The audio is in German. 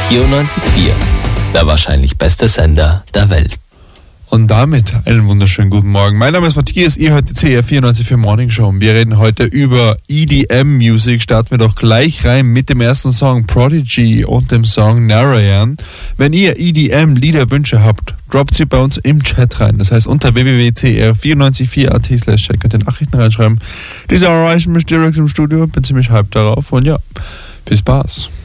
94.4, der wahrscheinlich beste Sender der Welt. Und damit einen wunderschönen guten Morgen. Mein Name ist Matthias, ihr hört die CR 94.4 Morning Show. Wir reden heute über EDM-Music. Starten wir doch gleich rein mit dem ersten Song Prodigy und dem Song Narayan. Wenn ihr EDM-Liederwünsche habt, droppt sie bei uns im Chat rein. Das heißt unter www.cr944.at/chat könnt ihr Nachrichten reinschreiben. Diese erreichen mich direkt im Studio, bin ziemlich hyped darauf und ja, viel Spaß.